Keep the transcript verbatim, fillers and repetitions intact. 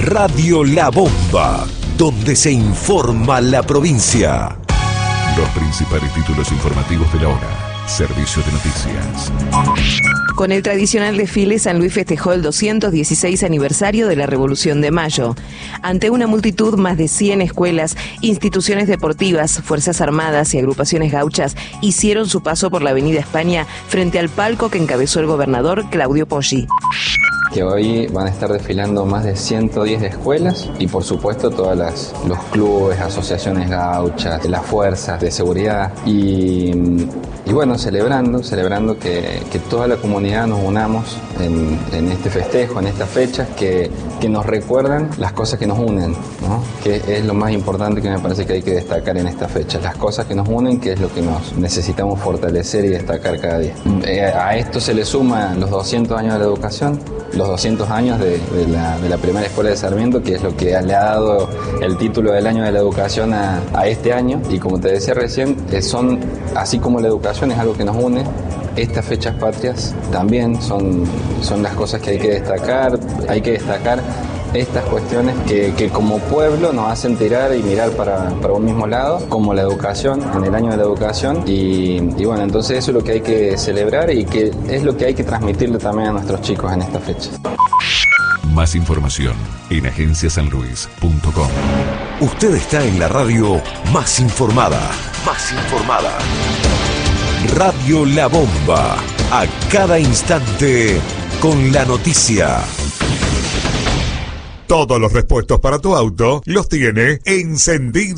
Radio La Bomba, donde se informa la provincia. Los principales títulos informativos de la hora. Servicio de noticias. Con el tradicional desfile, San Luis festejó el doscientos dieciséis aniversario de la Revolución de Mayo. Ante una multitud, más de cien escuelas, instituciones deportivas, fuerzas armadas y agrupaciones gauchas hicieron su paso por la Avenida España frente al palco que encabezó el gobernador Claudio Poggi. Que hoy van a estar desfilando más de ciento diez escuelas y por supuesto todas las los clubes, asociaciones gauchas, las fuerzas de seguridad y, y bueno, celebrando, celebrando que, que toda la comunidad nos unamos en, en este festejo, en estas fechas que, que nos recuerdan las cosas que nos unen, ¿no? Que es lo más importante que me parece que hay que destacar en estas fechas, las cosas que nos unen, que es lo que nos necesitamos fortalecer y destacar cada día. Eh, a esto se le suman los doscientos años de la educación, los doscientos años de, de, la, de la primera escuela de Sarmiento, que es lo que le ha dado el título del año de la educación a, a este año. Y como te decía recién, eh, son, así como la educación es algo que nos une, estas fechas patrias también son, son las cosas que hay que destacar. Hay que destacar estas cuestiones que, que como pueblo nos hacen tirar y mirar para, para un mismo lado, como la educación, en el año de la educación, y, y bueno, entonces eso es lo que hay que celebrar y que es lo que hay que transmitirle también a nuestros chicos en estas fechas. Más información en agencia san luis punto com. Usted está en la radio más informada, más informada. Radio La Bomba, a cada instante con la noticia. Todos los repuestos para tu auto los tiene Encendido